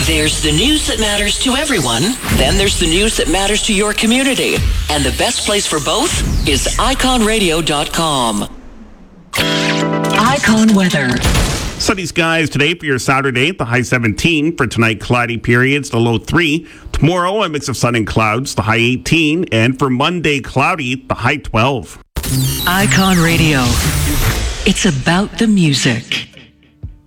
There's the news that matters to everyone. Then there's the news that matters to your community. And the best place for both is iconradio.com. Icon weather. Sunny skies today for your Saturday, the high 17. For tonight, cloudy periods, the low 3. Tomorrow, a mix of sun and clouds, the high 18. And for Monday, cloudy, the high 12. Icon Radio. It's about the music.